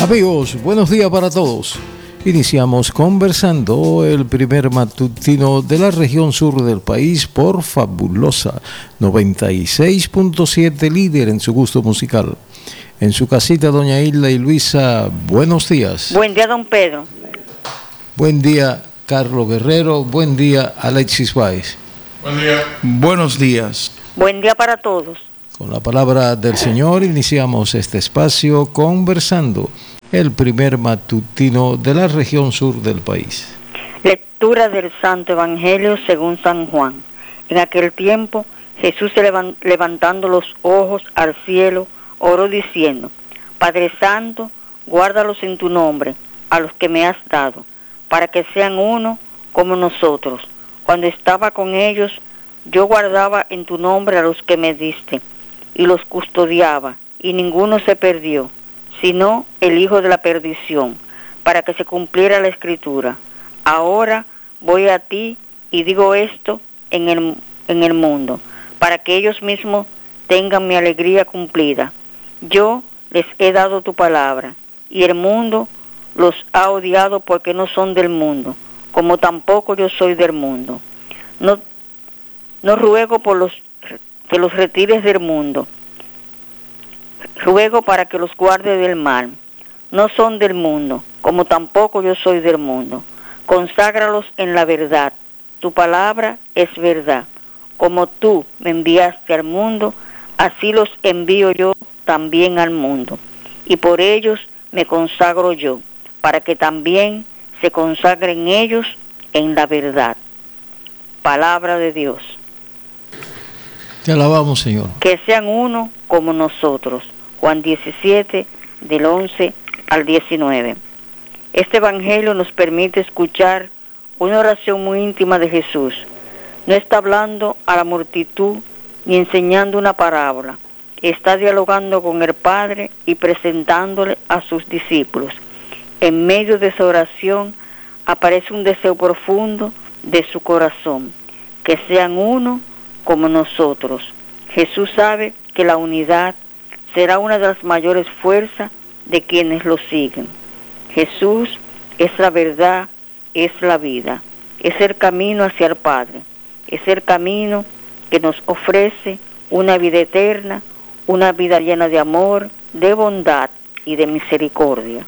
Amigos, buenos días para todos. Iniciamos conversando el primer matutino de la región sur del país por Fabulosa 96.7, líder en su gusto musical. En su casita, doña Hilda y Luisa, buenos días. Buen día, don Pedro. Buen día, Carlos Guerrero. Buen día, Alexis Báez. Buen día. Buenos días. Buen día para todos. Con la palabra del Señor iniciamos este espacio conversando, el primer matutino de la región sur del país. Lectura del Santo Evangelio según San Juan. En aquel tiempo, Jesús, levantando los ojos al cielo, oró diciendo: Padre Santo, guárdalos en tu nombre, a los que me has dado, para que sean uno como nosotros. Cuando estaba con ellos, yo guardaba en tu nombre a los que me diste, y los custodiaba, y ninguno se perdió, sino el hijo de la perdición, para que se cumpliera la Escritura. Ahora voy a ti y digo esto en el mundo, para que ellos mismos tengan mi alegría cumplida. Yo les he dado tu palabra, y el mundo los ha odiado porque no son del mundo, como tampoco yo soy del mundo. No ruego por los que los retires del mundo, ruego para que los guarde del mal. No son del mundo, como tampoco yo soy del mundo. Conságralos en la verdad. Tu palabra es verdad. Como tú me enviaste al mundo, así los envío yo también al mundo. Y por ellos me consagro yo, para que también se consagren ellos en la verdad. Palabra de Dios. Te alabamos, Señor. Que sean uno como nosotros. Juan 17, del 11 al 19. Este evangelio nos permite escuchar una oración muy íntima de Jesús. No está hablando a la multitud ni enseñando una parábola. Está dialogando con el Padre y presentándole a sus discípulos. En medio de esa oración aparece un deseo profundo de su corazón, que sean uno como nosotros. Jesús sabe que la unidad será una de las mayores fuerzas de quienes lo siguen. Jesús es la verdad, es la vida, es el camino hacia el Padre, es el camino que nos ofrece una vida eterna, una vida llena de amor, de bondad y de misericordia.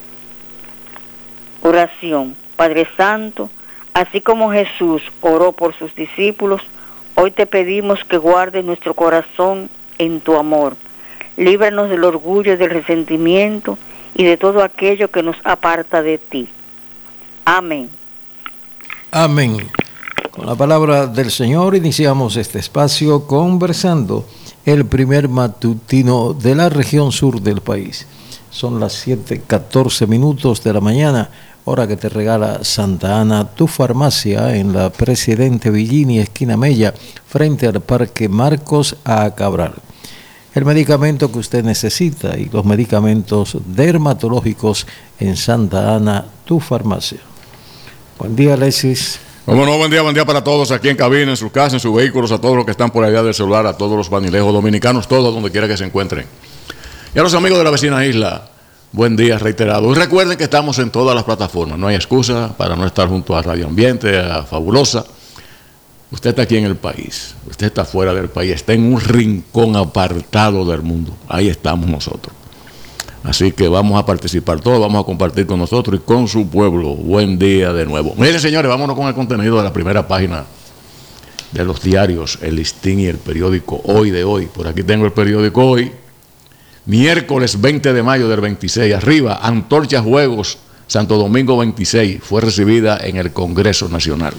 Oración. Padre Santo, así como Jesús oró por sus discípulos, hoy te pedimos que guardes nuestro corazón en tu amor. Líbranos del orgullo y del resentimiento y de todo aquello que nos aparta de ti. Amén. Amén. Con la palabra del Señor iniciamos este espacio conversando, el primer matutino de la región sur del país. Son las 7:14 de la mañana, hora que te regala Santa Ana, tu farmacia, en la Presidente Villini, esquina Mella, frente al Parque Marcos A. Cabral. El medicamento que usted necesita y los medicamentos dermatológicos en Santa Ana, tu farmacia. Buen día, Alexis. Bueno, buen día para todos aquí en cabina, en sus casas, en sus vehículos, a todos los que están por allá del celular, a todos los vanilejos dominicanos, todos donde quiera que se encuentren. Y a los amigos de la vecina isla, buen día reiterado. Y recuerden que estamos en todas las plataformas, no hay excusa para no estar junto a Radio Ambiente, a Fabulosa. Usted está aquí en el país, usted está fuera del país, está en un rincón apartado del mundo. Ahí estamos nosotros. Así que vamos a participar todos, vamos a compartir con nosotros y con su pueblo. Buen día de nuevo. Miren, señores, vámonos con el contenido de la primera página de los diarios, el Listín y el periódico Hoy de hoy. Por aquí tengo el periódico Hoy. Miércoles 20 de mayo del 26. Arriba, Antorcha Juegos, Santo Domingo 26. Fue recibida en el Congreso Nacional.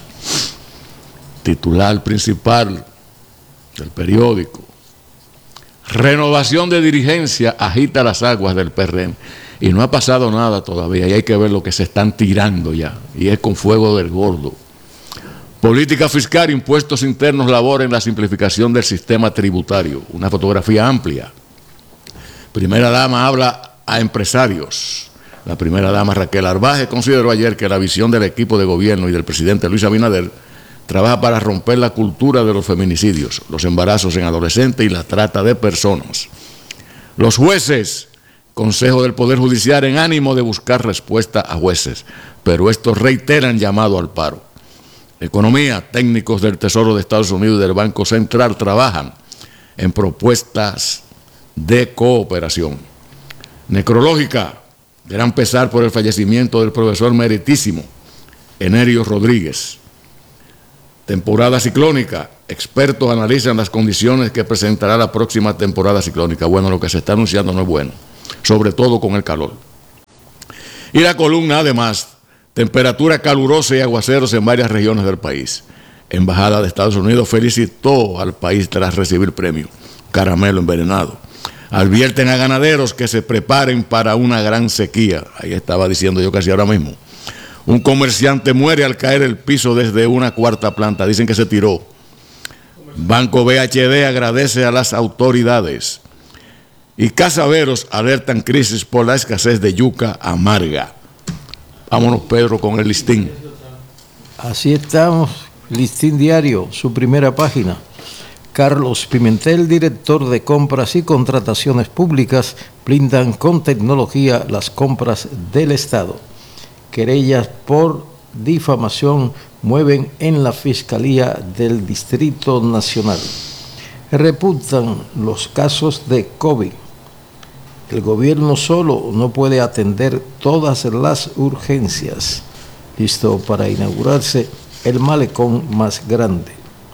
Titular principal del periódico: renovación de dirigencia agita las aguas del PRM. Y no ha pasado nada todavía, y hay que ver lo que se están tirando ya, y es con fuego del gordo. Política fiscal, impuestos internos, labor en la simplificación del sistema tributario. Una fotografía amplia. Primera dama habla a empresarios. La primera dama, Raquel Arbaje, consideró ayer que la visión del equipo de gobierno y del presidente Luis Abinader trabaja para romper la cultura de los feminicidios, los embarazos en adolescentes y la trata de personas. Los jueces Consejo del Poder Judicial en ánimo de buscar respuesta a jueces, pero estos reiteran llamado al paro. Economía, técnicos del Tesoro de Estados Unidos y del Banco Central trabajan en propuestas de cooperación. Necrológica, gran pesar por el fallecimiento del profesor meritísimo Enerio Rodríguez. Temporada ciclónica, expertos analizan las condiciones que presentará la próxima temporada ciclónica. Bueno, lo que se está anunciando no es bueno, sobre todo con el calor. Y la columna, además, temperatura calurosa y aguaceros en varias regiones del país. Embajada de Estados Unidos felicitó al país tras recibir premio. Caramelo envenenado. Advierten a ganaderos que se preparen para una gran sequía. Ahí estaba diciendo yo casi ahora mismo. Un comerciante muere al caer el piso desde una cuarta planta. Dicen que se tiró. Banco BHD agradece a las autoridades. Y cazaberos alertan crisis por la escasez de yuca amarga. Vámonos, Pedro, con el listín. Así estamos. Listín diario, su primera página. Carlos Pimentel, director de compras y contrataciones públicas, blindan con tecnología las compras del Estado. Querellas por difamación mueven en la Fiscalía del Distrito Nacional. Reputan los casos de COVID. El gobierno solo no puede atender todas las urgencias. Listo para inaugurarse el malecón más grande.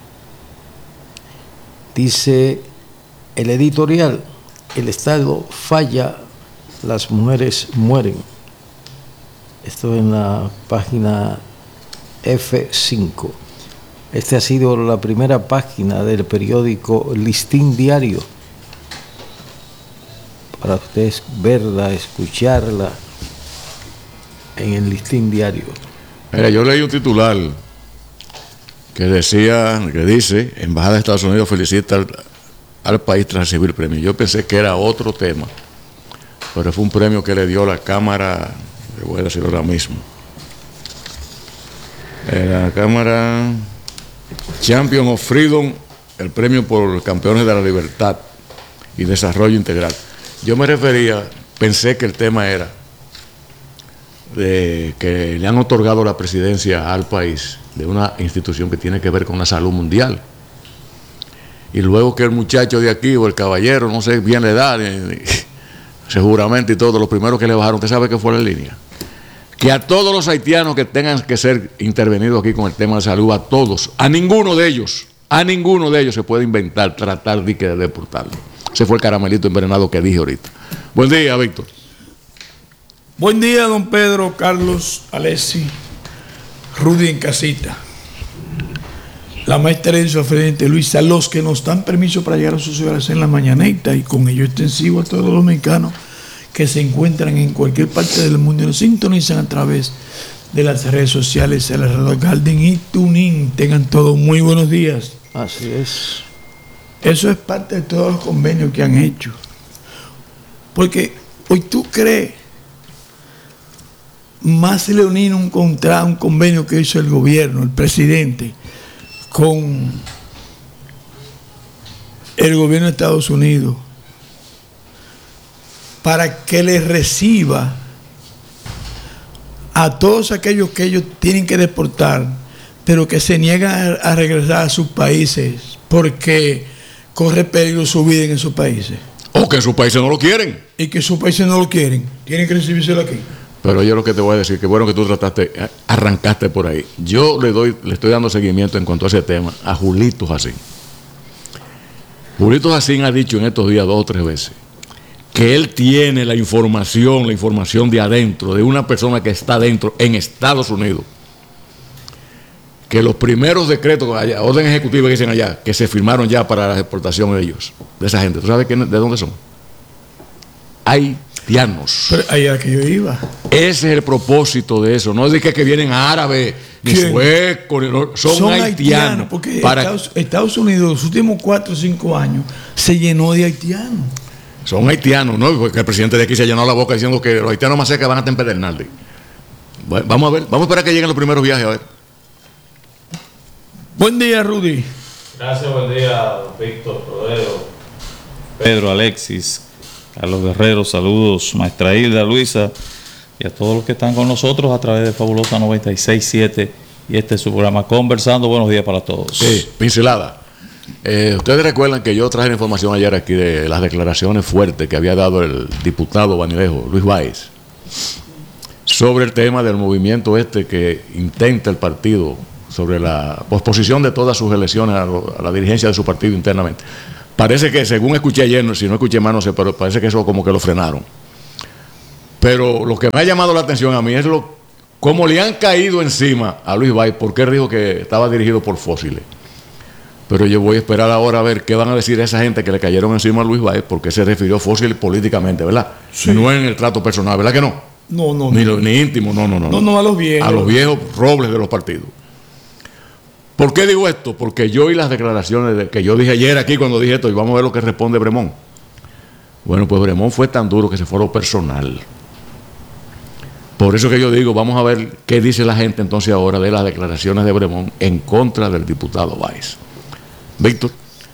Dice el editorial, el Estado falla, las mujeres mueren. Esto en la página F5. Esta ha sido la primera página del periódico Listín Diario. Para ustedes verla, escucharla en el Listín Diario. Mira, yo leí un titular que dice, Embajada de Estados Unidos felicita al país tras recibir premio. Yo pensé que era otro tema, pero fue un premio que le dio la Cámara, le voy a decir ahora mismo, la Cámara Champion of Freedom, el premio por campeones de la libertad y desarrollo integral. Yo me refería, pensé que el tema era de que le han otorgado la presidencia al país de una institución que tiene que ver con la salud mundial. Y luego que el muchacho de aquí, o el caballero, no sé bien la edad, seguramente y todo, los primeros que le bajaron, ¿usted sabe qué fue la línea? Que a todos los haitianos que tengan que ser intervenidos aquí con el tema de salud, a todos, a ninguno de ellos se puede inventar, tratar de deportarlo. Ese fue el caramelito envenenado que dije ahorita. Buen día, Víctor. Buen día, don Pedro, Carlos, Alessi, Rudy en casita, la maestra Enzo Frente, Luisa, los que nos dan permiso para llegar a sus hogares en la mañanita y con ello extensivo a todos los mexicanos que se encuentran en cualquier parte del mundo y nos sintonizan a través de las redes sociales, el Radio Garden y Tuning. Tengan todos muy buenos días. Así es. Eso es parte de todos los convenios que han hecho. Porque hoy tú crees, más leonino un convenio que hizo el gobierno, el presidente, con el gobierno de Estados Unidos, para que les reciba a todos aquellos que ellos tienen que deportar, pero que se niegan a regresar a sus países porque corre peligro su vida en esos países. O que en sus países no lo quieren. Y que sus países no lo quieren. Tienen que recibírselo aquí. Pero yo lo que te voy a decir, que bueno que tú arrancaste por ahí. Yo le estoy dando seguimiento en cuanto a ese tema a Julito Jacín. Julito Jacín ha dicho en estos días 2 o 3 veces que él tiene la información de adentro, de una persona que está adentro en Estados Unidos, que los primeros decretos, orden ejecutiva que dicen allá, que se firmaron ya para la deportación de ellos, de esa gente. ¿Tú sabes de dónde son? Haitianos. Pero allá que yo iba. Ese es el propósito de eso. No es de que vienen árabes, ni suecos, son haitianos. Porque Estados Unidos, los últimos 4 o 5 años, se llenó de haitianos. Son haitianos, ¿no? Porque el presidente de aquí se llenó la boca diciendo que los haitianos más cerca van a estar en Pedernales. Bueno, vamos a ver, vamos a esperar que lleguen los primeros viajes, a ver. Buen día, Rudy. Gracias, buen día, Víctor, Rodero, Pedro, Alexis, Carlos Guerrero, saludos, maestra Hilda, Luisa, y a todos los que están con nosotros a través de Fabulosa 96.7 y este es su programa Conversando. Buenos días para todos. Sí, pincelada. Ustedes recuerdan que yo traje la información ayer aquí de las declaraciones fuertes que había dado el diputado banilejo Luis Báez sobre el tema del movimiento que intenta el partido sobre la posposición de todas sus elecciones a la dirigencia de su partido internamente. Parece que, según escuché ayer, si no escuché más no sé, pero parece que eso como que lo frenaron. Pero lo que me ha llamado la atención a mí es cómo le han caído encima a Luis Báez porque él dijo que estaba dirigido por fósiles. Pero yo voy a esperar ahora a ver qué van a decir esa gente que le cayeron encima a Luis Báez porque se refirió fósil políticamente, ¿verdad? Sí. No en el trato personal, ¿verdad que no? No. Ni íntimo, no. No, a los viejos. A los viejos robles de los partidos. ¿Por qué digo esto? Porque yo y las declaraciones que yo dije ayer aquí cuando dije esto, y vamos a ver lo que responde Bremón. Bueno, pues Bremón fue tan duro que se fue a lo personal. Por eso que yo digo, vamos a ver qué dice la gente entonces ahora de las declaraciones de Bremón en contra del diputado Báez. Víctor.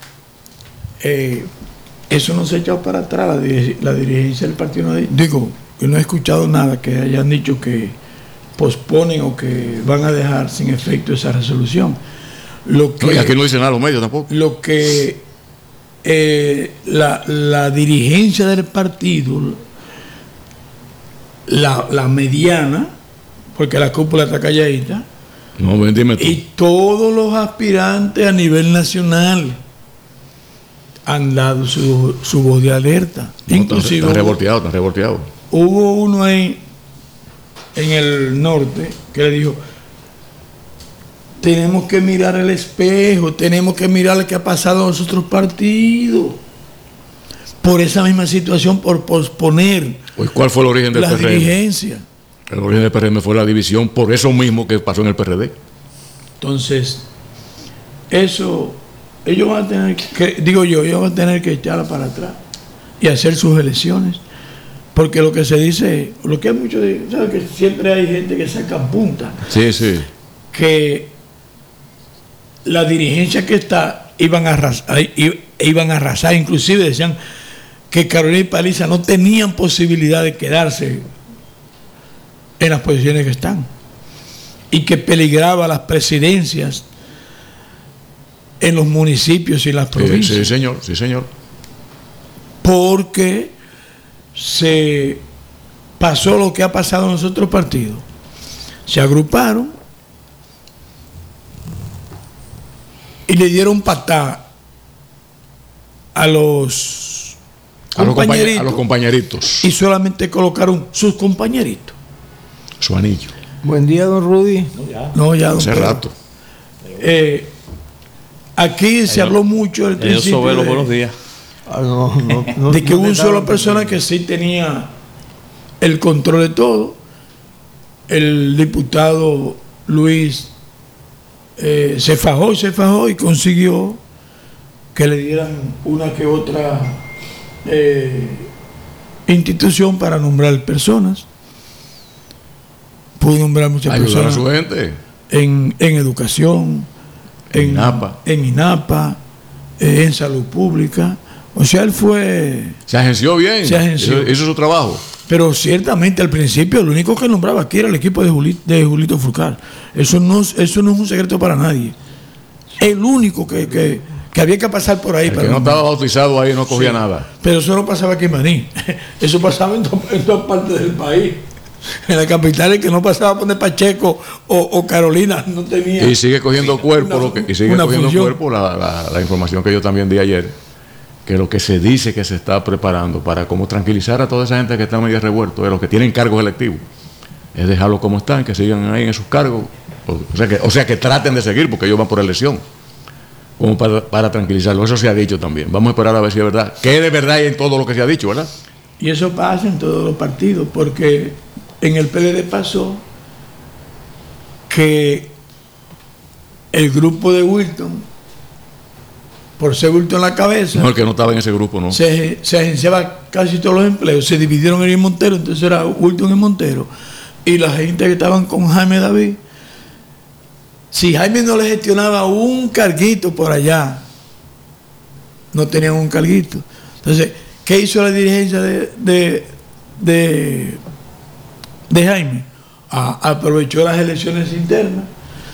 Eso no se ha echado para atrás la dirigencia del partido. Digo, yo no he escuchado nada que hayan dicho que posponen o que van a dejar sin efecto esa resolución. Y aquí no dicen nada los medios tampoco. Lo que la dirigencia del partido, la mediana, porque la cúpula está calladita, no, dime tú. Y todos los aspirantes a nivel nacional han dado su voz de alerta. No, inclusive está revolteado. Hubo uno ahí en el norte que le dijo: tenemos que mirar el espejo, tenemos que mirar lo que ha pasado en los otros partidos. Por esa misma situación, por posponer. Pues, ¿cuál fue el origen del PRM? La dirigencia. El origen del PRM fue la división, por eso mismo que pasó en el PRD. Entonces, eso, ellos van a tener que echarla para atrás y hacer sus elecciones. Porque lo que se dice, lo que hay mucho de, ¿sabes? Que siempre hay gente que saca punta. Sí. Que la dirigencia que está iban a arrasar, inclusive decían que Carolina y Paliza no tenían posibilidad de quedarse en las posiciones que están y que peligraba las presidencias en los municipios y en las provincias. Sí, señor. Porque se pasó lo que ha pasado en los otros partidos. Se agruparon y le dieron patada a los compañeritos. Y solamente colocaron sus compañeritos. Su anillo. Buen día, don Rudy. No, ya don hace Pedro. rato. Aquí se habló mucho del principio buenos días. De que hubo una sola persona que sí tenía el control de todo. El diputado Luis se fajó y consiguió que le dieran una que otra institución para nombrar personas. Pudo nombrar muchas ayudar personas a su gente en educación, en INAPA, en salud pública. O sea, él se agenció bien, hizo su trabajo. Pero ciertamente al principio lo único que nombraba aquí era el equipo de Julito Furcal. Eso no es un secreto para nadie. El único que había que pasar por ahí. El que no estaba bautizado ahí no cogía nada. Pero eso no pasaba aquí en Maní. Eso pasaba en todas partes del país. En la capital, el que no pasaba por de Pacheco o Carolina no tenía. Y sigue cogiendo cuerpo la información que yo también di ayer, que lo que se dice que se está preparando para como tranquilizar a toda esa gente que está medio revuelto, de los que tienen cargos electivos, es dejarlos como están, que sigan ahí en sus cargos, o sea que traten de seguir, porque ellos van por elección, como para tranquilizarlos. Eso se ha dicho también. Vamos a esperar a ver si es verdad, que de verdad hay en todo lo que se ha dicho, ¿verdad? Y eso pasa en todos los partidos, porque en el PLD pasó que el grupo de Wilton, por ser Wilton en la cabeza, no, el que no estaba en ese grupo, no, se agenciaba casi todos los empleos, se dividieron en Montero, entonces era Wilton en Montero, y la gente que estaban con Jaime David, si Jaime no le gestionaba un carguito por allá, no tenían un carguito. Entonces, ¿Qué hizo la dirigencia de Jaime? Aprovechó las elecciones internas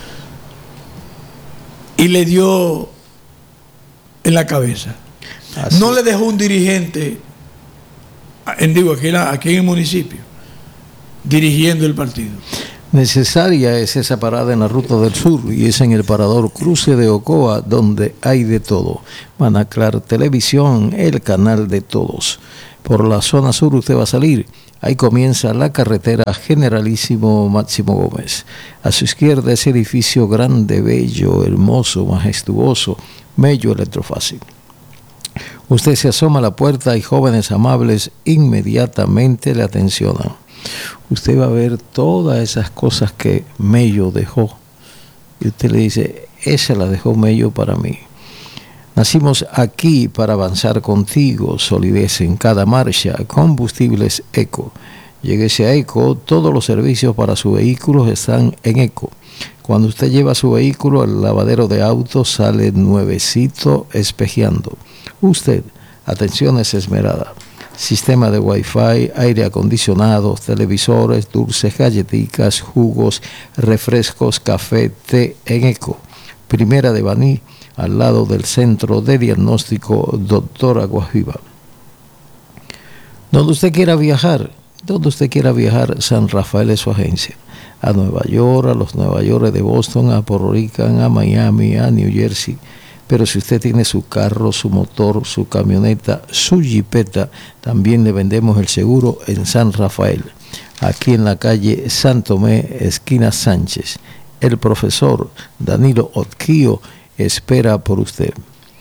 y le dio en la cabeza. Así. No le dejó un dirigente, aquí en el municipio, dirigiendo el partido. Necesaria es esa parada en la Ruta del Sur y es en el parador Cruce de Ocoa donde hay de todo. Manaclar Televisión, el canal de todos. Por la zona sur usted va a salir. Ahí comienza la carretera Generalísimo Máximo Gómez. A su izquierda ese edificio grande, bello, hermoso, majestuoso, Mello Electrofácil. Usted se asoma a la puerta y jóvenes amables inmediatamente le atencionan. Usted va a ver todas esas cosas que Mello dejó. Y usted le dice, esa la dejó Mello para mí. Nacimos aquí para avanzar contigo, solidez en cada marcha, combustibles Eco. Lléguese a Eco, todos los servicios para su vehículo están en Eco. Cuando usted lleva su vehículo al lavadero de autos, sale nuevecito espejeando. Usted, atenciones esmerada. Sistema de Wi-Fi, aire acondicionado, televisores, dulces, galletitas, jugos, refrescos, café, té en Eco. Primera de Baní, al lado del Centro de Diagnóstico Doctora Guajiba. Donde usted quiera viajar, San Rafael es su agencia. A Nueva York, a los Nueva York de Boston, a Puerto Rican, a Miami, a New Jersey. Pero si usted tiene su carro, su motor, su camioneta, su jipeta, también le vendemos el seguro en San Rafael. Aquí en la calle San Tomé, esquina Sánchez. El profesor Danilo Otquío espera por usted.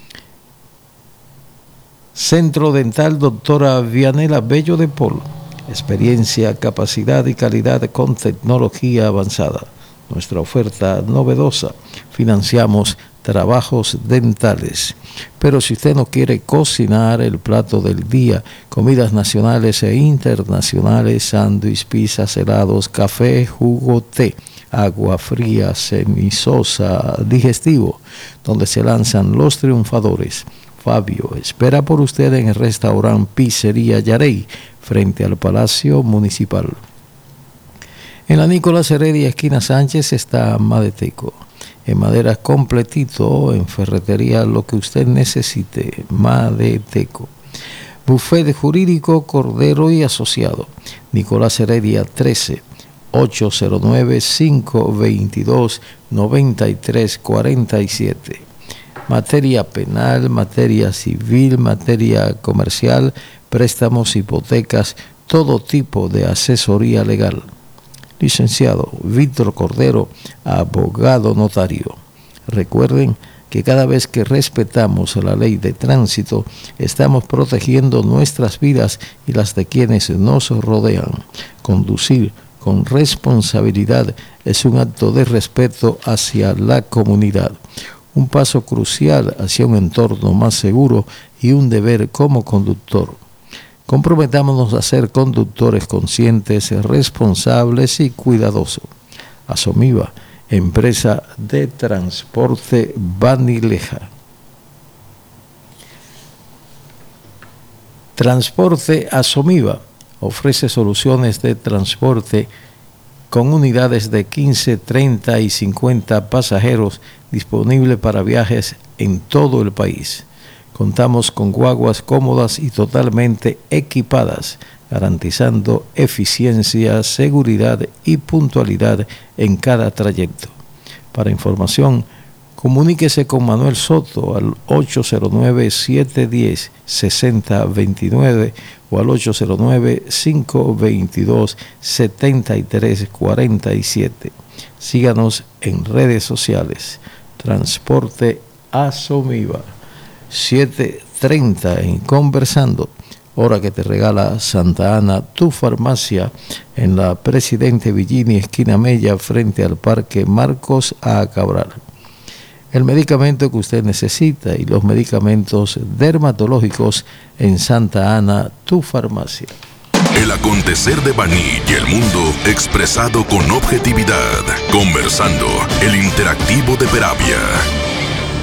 Centro Dental Doctora Vianela Bello de Paul. Experiencia, capacidad y calidad con tecnología avanzada. Nuestra oferta novedosa. Financiamos trabajos dentales. Pero si usted no quiere cocinar el plato del día, comidas nacionales e internacionales, sándwich, pizzas, helados, café, jugo, té, agua fría, semisosa, digestivo, donde se lanzan los triunfadores. Fabio espera por usted en el restaurante Pizzería Yarey, frente al Palacio Municipal. En la Nicolás Heredia, esquina Sánchez, está Madeteco. En madera completito, en ferretería, lo que usted necesite, Madeteco. Buffet jurídico Cordero y Asociado. Nicolás Heredia 13, 809-522-9347. Materia penal, materia civil, materia comercial, préstamos, hipotecas, todo tipo de asesoría legal. Licenciado Víctor Cordero, abogado notario. Recuerden que cada vez que respetamos la ley de tránsito, estamos protegiendo nuestras vidas y las de quienes nos rodean. Conducir con responsabilidad es un acto de respeto hacia la comunidad, un paso crucial hacia un entorno más seguro y un deber como conductor. Comprometámonos a ser conductores conscientes, responsables y cuidadosos. Asomiva, empresa de transporte Banileja. Transporte Asomiva ofrece soluciones de transporte con unidades de 15, 30 y 50 pasajeros disponibles para viajes en todo el país. Contamos con guaguas cómodas y totalmente equipadas, garantizando eficiencia, seguridad y puntualidad en cada trayecto. Para información, comuníquese con Manuel Soto al 809-710-6029 o al 809-522-7347. Síganos en redes sociales. Transporte Asomiva. 7:30 en Conversando, hora que te regala Santa Ana, tu farmacia, en la Presidente Villini, esquina Mella, frente al Parque Marcos A. Cabral. El medicamento que usted necesita y los medicamentos dermatológicos en Santa Ana, tu farmacia. El acontecer de Baní y el mundo expresado con objetividad. Conversando, el interactivo de Peravia.